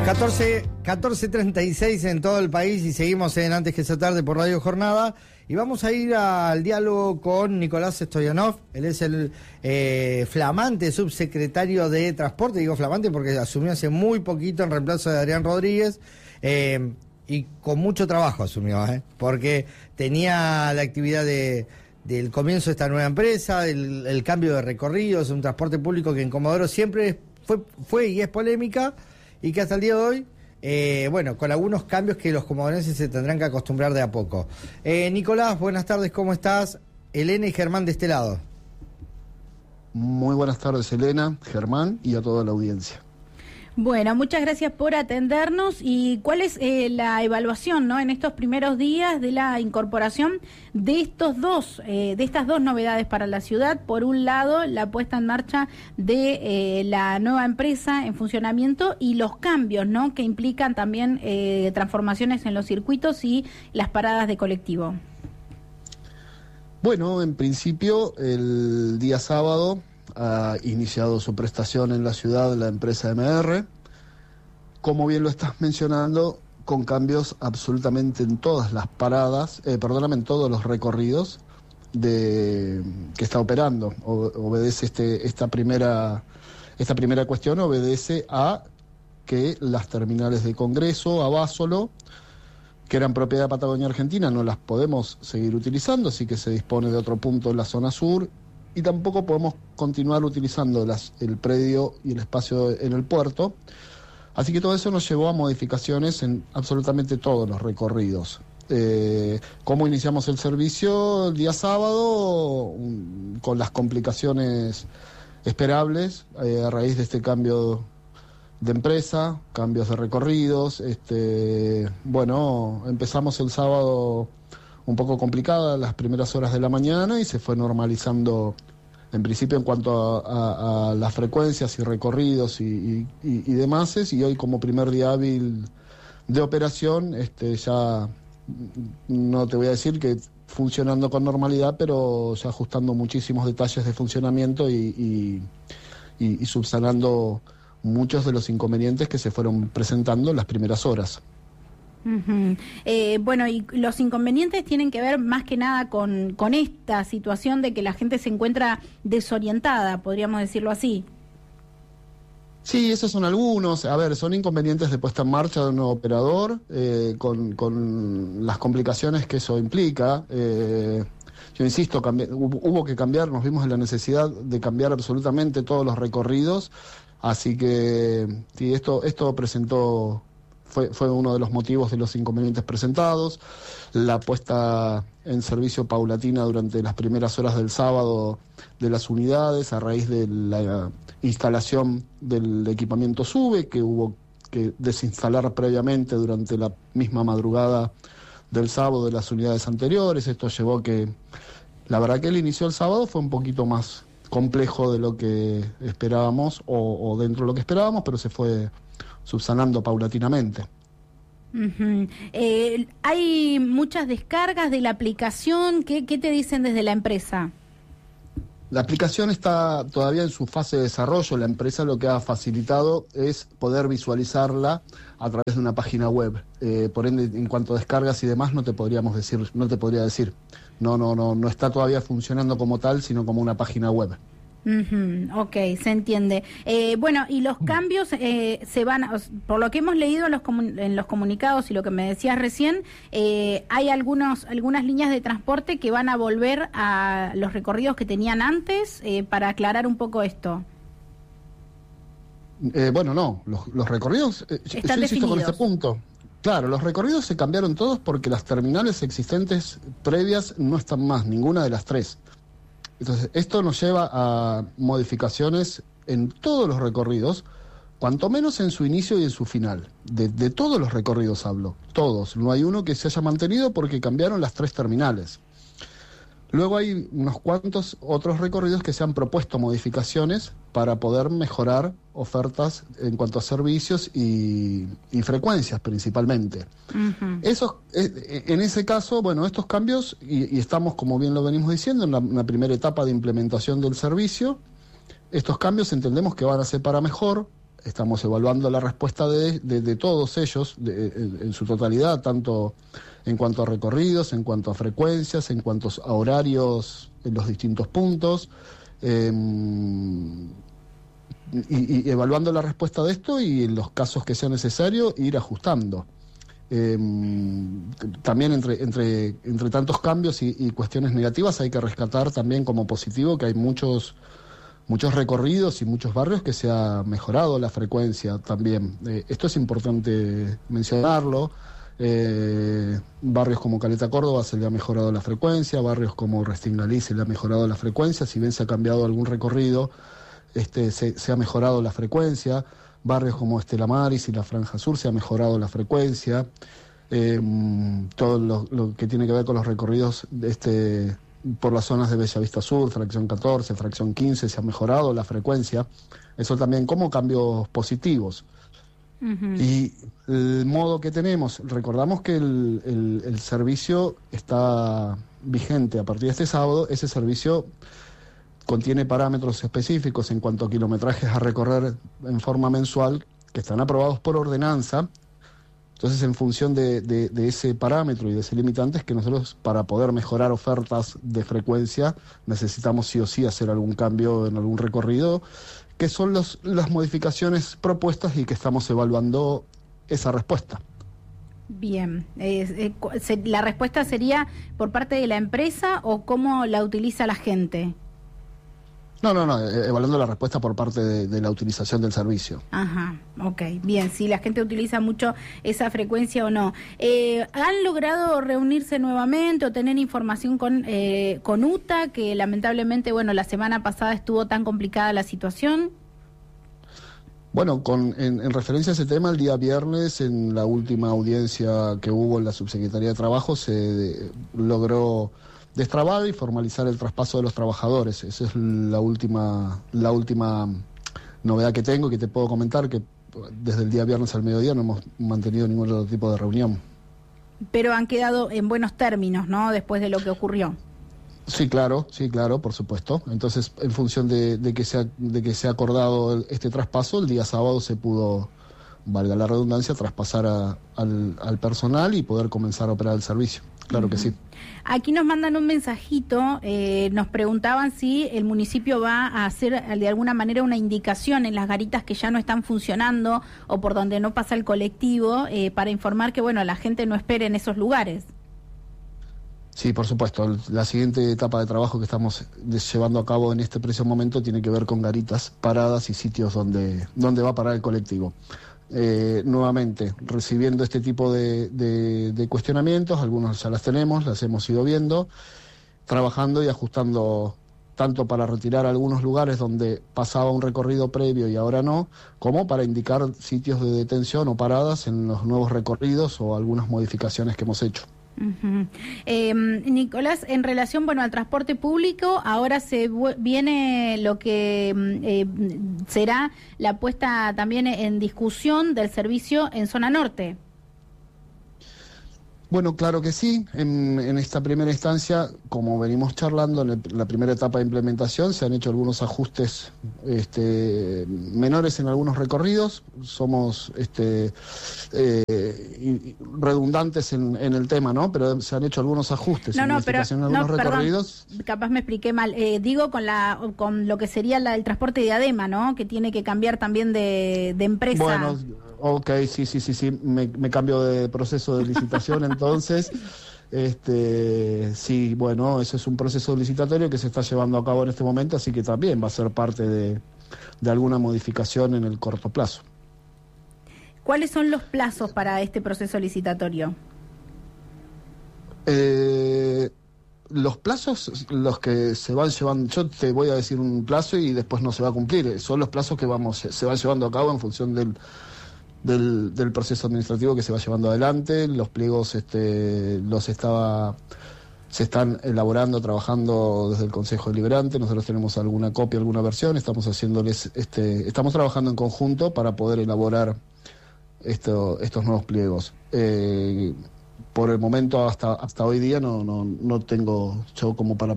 14:36 en todo el país y seguimos en Antes que sea tarde por Radio Jornada y vamos a ir al diálogo con Nicolás Stoyanov. Él es el flamante subsecretario de Transporte, digo flamante porque asumió hace muy poquito en reemplazo de Adrián Rodríguez y con mucho trabajo asumió, porque tenía la actividad del comienzo de esta nueva empresa, el cambio de recorridos, un transporte público que en Comodoro siempre fue y es polémica, y que hasta el día de hoy, con algunos cambios que los comodorenses se tendrán que acostumbrar de a poco. Nicolás, buenas tardes, ¿cómo estás? Elena y Germán de este lado. Muy buenas tardes, Elena, Germán y a toda la audiencia. Bueno, muchas gracias por atendernos. ¿Y cuál es la evaluación, ¿no?, en estos primeros días de la incorporación de estas dos novedades para la ciudad? Por un lado, la puesta en marcha de la nueva empresa en funcionamiento y los cambios, ¿no?, que implican también transformaciones en los circuitos y las paradas de colectivo. Bueno, en principio, el día sábado ha iniciado su prestación en la ciudad la empresa MR, como bien lo estás mencionando, con cambios absolutamente en todas las paradas, en todos los recorridos que está operando. Obedece esta primera cuestión, obedece a que las terminales de Congreso, Abásolo, que eran propiedad de Patagonia Argentina, no las podemos seguir utilizando, así que se dispone de otro punto en la zona sur, y tampoco podemos continuar utilizando el predio y el espacio en el puerto. Así que todo eso nos llevó a modificaciones en absolutamente todos los recorridos. ¿Cómo iniciamos el servicio el día sábado? Con las complicaciones esperables a raíz de este cambio de empresa, cambios de recorridos. Empezamos el sábado un poco complicada las primeras horas de la mañana y se fue normalizando en principio en cuanto a las frecuencias y recorridos y demás, y hoy como primer día hábil de operación, ya no te voy a decir que funcionando con normalidad, pero ya ajustando muchísimos detalles de funcionamiento y subsanando muchos de los inconvenientes que se fueron presentando en las primeras horas. Uh-huh. Y los inconvenientes tienen que ver más que nada con esta situación de que la gente se encuentra desorientada, podríamos decirlo así. Sí, esos son algunos. Son inconvenientes de puesta en marcha de un nuevo operador, con las complicaciones que eso implica. Yo insisto, hubo que cambiar, nos vimos en la necesidad de cambiar absolutamente todos los recorridos, así que sí, esto presentó... Fue uno de los motivos de los inconvenientes presentados. La puesta en servicio paulatina durante las primeras horas del sábado de las unidades a raíz de la instalación del equipamiento SUBE, que hubo que desinstalar previamente durante la misma madrugada del sábado de las unidades anteriores. Esto llevó que, la verdad que el inicio del sábado fue un poquito más complejo de lo que esperábamos o dentro de lo que esperábamos, pero se fue subsanando paulatinamente. Uh-huh. Hay muchas descargas de la aplicación. ¿Qué te dicen desde la empresa? La aplicación está todavía en su fase de desarrollo. La empresa lo que ha facilitado es poder visualizarla a través de una página web. Por ende, en cuanto a descargas y demás, no te podría decir. No está todavía funcionando como tal, sino como una página web. Uh-huh, ok, se entiende. Y los cambios se van, por lo que hemos leído en los comunicados y lo que me decías recién, hay algunas líneas de transporte que van a volver a los recorridos que tenían antes, para aclarar un poco esto. Los recorridos, están yo insisto con definidos. este punto. Claro, los recorridos se cambiaron todos porque las terminales existentes previas no están más, ninguna de las tres. Entonces, esto nos lleva a modificaciones en todos los recorridos, cuanto menos en su inicio y en su final. De todos los recorridos hablo, todos. No hay uno que se haya mantenido porque cambiaron las tres terminales. Luego hay unos cuantos otros recorridos que se han propuesto modificaciones para poder mejorar ofertas en cuanto a servicios y frecuencias principalmente. Uh-huh. En ese caso, estos cambios, y estamos, como bien lo venimos diciendo, en una primera etapa de implementación del servicio, estos cambios entendemos que van a ser para mejor. Estamos evaluando la respuesta de todos ellos en su totalidad, tanto en cuanto a recorridos, en cuanto a frecuencias, en cuanto a horarios en los distintos puntos, y evaluando la respuesta de esto y en los casos que sea necesario ir ajustando. También entre tantos cambios y cuestiones negativas hay que rescatar también como positivo que hay muchos recorridos y muchos barrios que se ha mejorado la frecuencia también. Esto es importante mencionarlo. Barrios como Caleta Córdoba se le ha mejorado la frecuencia, barrios como Restingalí se le ha mejorado la frecuencia, si bien se ha cambiado algún recorrido, se ha mejorado la frecuencia. Barrios como Estela Maris y la Franja Sur se ha mejorado la frecuencia. Todo lo que tiene que ver con los recorridos por las zonas de Bellavista Sur, fracción 14, fracción 15, se ha mejorado la frecuencia. Eso también como cambios positivos. Uh-huh. Y el modo que tenemos, recordamos que el servicio está vigente a partir de este sábado. Ese servicio contiene parámetros específicos en cuanto a kilometrajes a recorrer en forma mensual que están aprobados por ordenanza. Entonces, en función de ese parámetro y de ese limitante, es que nosotros, para poder mejorar ofertas de frecuencia, necesitamos sí o sí hacer algún cambio en algún recorrido, que son las modificaciones propuestas y que estamos evaluando esa respuesta. Bien, ¿la respuesta sería por parte de la empresa o cómo la utiliza la gente? No, evaluando la respuesta por parte de la utilización del servicio. Ajá, ok, bien, si la gente utiliza mucho esa frecuencia o no. ¿Han logrado reunirse nuevamente o tener información con UTA, que lamentablemente, bueno, la semana pasada estuvo tan complicada la situación? Bueno, en referencia a ese tema, el día viernes, en la última audiencia que hubo en la Subsecretaría de Trabajo, se logró destrabar y formalizar el traspaso de los trabajadores. Esa es la última novedad que tengo y que te puedo comentar, que desde el día viernes al mediodía no hemos mantenido ningún otro tipo de reunión. Pero han quedado en buenos términos, ¿no?, después de lo que ocurrió. Sí, claro, por supuesto. Entonces, en función de que se ha acordado este traspaso, el día sábado se pudo, valga la redundancia, traspasar al personal y poder comenzar a operar el servicio. Claro que sí. Aquí nos mandan un mensajito, nos preguntaban si el municipio va a hacer de alguna manera una indicación en las garitas que ya no están funcionando o por donde no pasa el colectivo, para informar que, bueno, la gente no espere en esos lugares. Sí, por supuesto. La siguiente etapa de trabajo que estamos llevando a cabo en este preciso momento tiene que ver con garitas, paradas y sitios donde va a parar el colectivo. Nuevamente, recibiendo este tipo de cuestionamientos, algunos ya las tenemos, las hemos ido viendo, trabajando y ajustando tanto para retirar algunos lugares donde pasaba un recorrido previo y ahora no, como para indicar sitios de detención o paradas en los nuevos recorridos o algunas modificaciones que hemos hecho. Uh-huh. Nicolás, en relación, bueno, al transporte público, ahora viene lo que será la puesta también en discusión del servicio en zona norte. Bueno, claro que sí. En esta primera instancia, como venimos charlando, en la primera etapa de implementación se han hecho algunos ajustes menores en algunos recorridos. Somos redundantes en el tema, ¿no? Pero se han hecho algunos ajustes en algunos recorridos. Perdón, capaz me expliqué mal. Digo con lo que sería el transporte de ADEMA, ¿no? Que tiene que cambiar también de empresa. Bueno, ok, sí, me cambio de proceso de licitación entonces. Sí, bueno, ese es un proceso licitatorio que se está llevando a cabo en este momento, así que también va a ser parte de alguna modificación en el corto plazo. ¿Cuáles son los plazos para este proceso licitatorio? Los plazos, los que se van llevando, yo te voy a decir un plazo y después no se va a cumplir, son los plazos que se van llevando a cabo en función del proceso administrativo que se va llevando adelante. Los pliegos se están elaborando, trabajando desde el Consejo Deliberante. Nosotros tenemos alguna copia, alguna versión, estamos trabajando en conjunto para poder elaborar estos nuevos pliegos. Por el momento, hasta hoy día no tengo yo como para